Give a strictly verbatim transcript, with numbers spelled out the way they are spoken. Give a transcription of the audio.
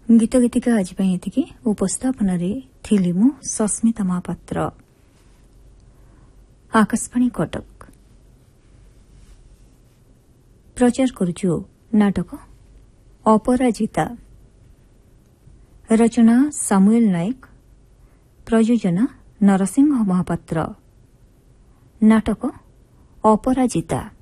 गीत गीतिका आज ପାଇଁ ଏତିକି। ଉପସ୍ଥାପନାରେ ଥିଲି ମୁଁ ସସ୍ମିତା ମହାପାତ୍ର। ଆକାଶବାଣୀ କଟକ ପ୍ରଚାର କରୁଛୁ ନାଟକ ଅପରାଜିତା। ରଚନା ସାମୁଏଲ ନାୟକ, ପ୍ରଯୋଜନା ନରସିଂହ ମହାପାତ୍ର। ନାଟକ ଅପରାଜିତା।